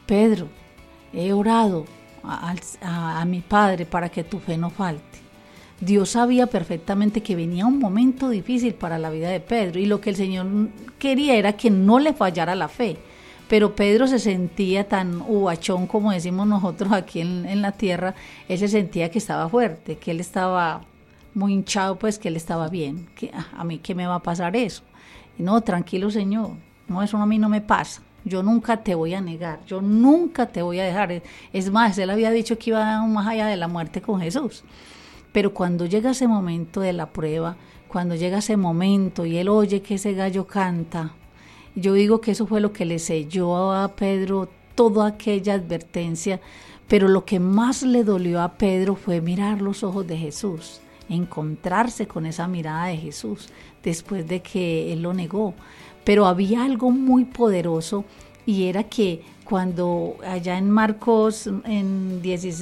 Pedro, he orado a mi Padre para que tu fe no falte. Dios sabía perfectamente que venía un momento difícil para la vida de Pedro y lo que el Señor quería era que no le fallara la fe. Pero Pedro se sentía tan uvachón, como decimos nosotros aquí en la tierra. Él se sentía que estaba fuerte, que él estaba muy hinchado, pues que él estaba bien. Que a mí qué me va a pasar eso. Y no, tranquilo, Señor, no, eso a mí no me pasa. Yo nunca te voy a negar, yo nunca te voy a dejar. Es más, él había dicho que iba más allá de la muerte con Jesús. Pero cuando llega ese momento de la prueba, cuando llega ese momento y él oye que ese gallo canta, yo digo que eso fue lo que le selló a Pedro toda aquella advertencia, pero lo que más le dolió a Pedro fue mirar los ojos de Jesús, encontrarse con esa mirada de Jesús después de que él lo negó. Pero había algo muy poderoso y era que cuando allá en Marcos en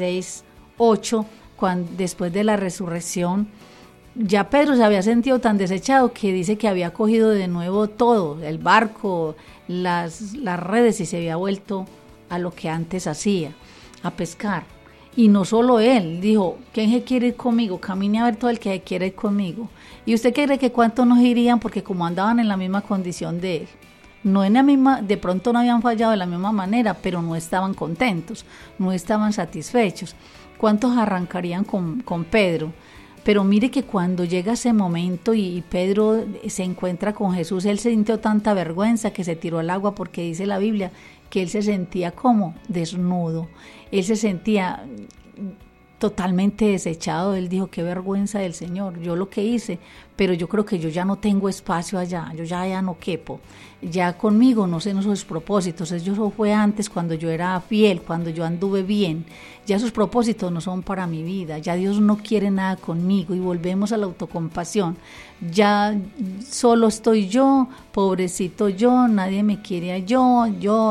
16:8, después de la resurrección, ya Pedro se había sentido tan desechado que dice que había cogido de nuevo todo, el barco, las redes, y se había vuelto a lo que antes hacía, a pescar. Y no solo él, dijo, ¿quién se quiere ir conmigo? Camine a ver todo el que quiera ir conmigo. ¿Y usted cree que cuántos nos irían? Porque como andaban en la misma condición de él, no en la misma, de pronto no habían fallado de la misma manera, pero no estaban contentos, no estaban satisfechos. ¿Cuántos arrancarían con Pedro? Pero mire que cuando llega ese momento y Pedro se encuentra con Jesús, él sintió tanta vergüenza que se tiró al agua, porque dice la Biblia que él se sentía como desnudo, él se sentía totalmente desechado. Él dijo, qué vergüenza del Señor, yo lo que hice, pero yo creo que yo ya no tengo espacio allá, yo ya no quepo, ya conmigo no sé esos propósitos, eso fue antes cuando yo era fiel, cuando yo anduve bien, ya esos propósitos no son para mi vida, ya Dios no quiere nada conmigo, y volvemos a la autocompasión, ya solo estoy yo, pobrecito yo, nadie me quiere yo,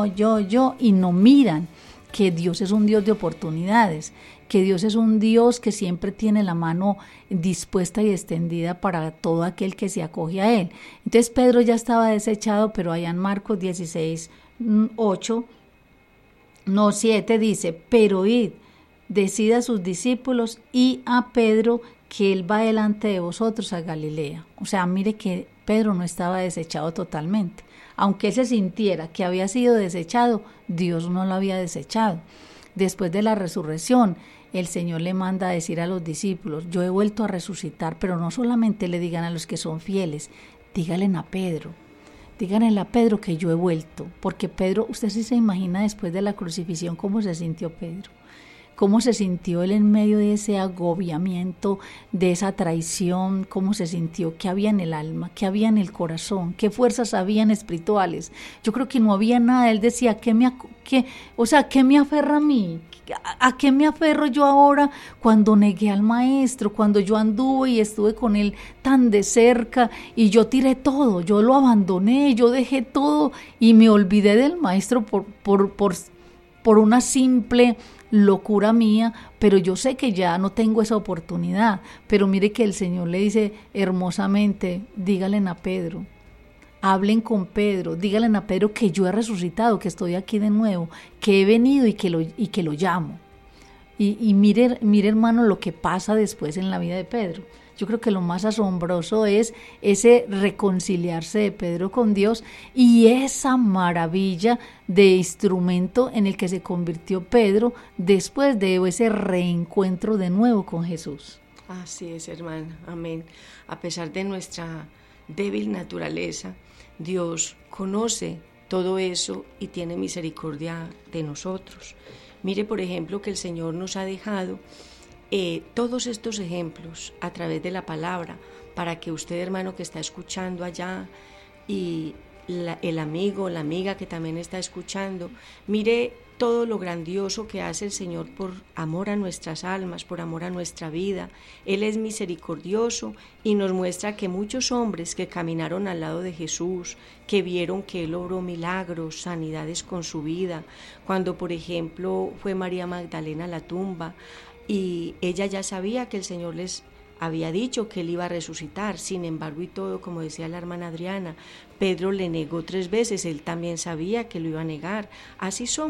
y no miran que Dios es un Dios de oportunidades, que Dios es un Dios que siempre tiene la mano dispuesta y extendida para todo aquel que se acoge a Él. Entonces Pedro ya estaba desechado, pero allá en Marcos 7 dice, pero id, decid a sus discípulos y a Pedro que Él va delante de vosotros a Galilea. O sea, mire que Pedro no estaba desechado totalmente. Aunque él se sintiera que había sido desechado, Dios no lo había desechado. Después de la resurrección, el Señor le manda a decir a los discípulos, yo he vuelto a resucitar, pero no solamente le digan a los que son fieles, díganle a Pedro que yo he vuelto, porque Pedro, usted sí se imagina después de la crucifixión cómo se sintió Pedro, cómo se sintió él en medio de ese agobiamiento, de esa traición, cómo se sintió, qué había en el alma, qué había en el corazón, qué fuerzas habían espirituales. Yo creo que no había nada. Él decía, ¿qué me aferra a mí? ¿A qué me aferro yo ahora cuando negué al maestro, cuando yo anduve y estuve con él tan de cerca y yo tiré todo, yo lo abandoné, yo dejé todo y me olvidé del maestro por una simple locura mía? Pero yo sé que ya no tengo esa oportunidad. Pero mire que el Señor le dice hermosamente, díganle a Pedro, hablen con Pedro, díganle a Pedro que yo he resucitado, que estoy aquí de nuevo, que he venido y que lo llamo. Y mire hermano lo que pasa después en la vida de Pedro. Yo creo que lo más asombroso es ese reconciliarse de Pedro con Dios y esa maravilla de instrumento en el que se convirtió Pedro después de ese reencuentro de nuevo con Jesús. Así es, hermana, amén. A pesar de nuestra débil naturaleza, Dios conoce todo eso y tiene misericordia de nosotros. Mire, por ejemplo, que el Señor nos ha dejado todos estos ejemplos a través de la palabra, para que usted, hermano, que está escuchando allá, y el amigo, la amiga que también está escuchando, mire todo lo grandioso que hace el Señor por amor a nuestras almas, por amor a nuestra vida. Él es misericordioso y nos muestra que muchos hombres que caminaron al lado de Jesús, que vieron que Él obró milagros, sanidades con su vida, cuando por ejemplo fue María Magdalena a la tumba, y ella ya sabía que el Señor les había dicho que Él iba a resucitar. Sin embargo y todo, como decía la hermana Adriana, Pedro le negó 3 veces, él también sabía que lo iba a negar. Así somos